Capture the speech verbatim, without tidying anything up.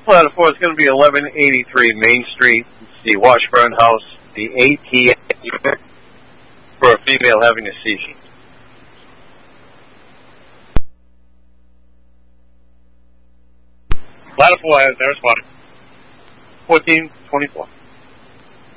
Ladder four is going to be eleven eighty-three Main Street, the Washburn House, the A T M for a female having a seizure. Ladder four has their spot. fourteen twenty-four.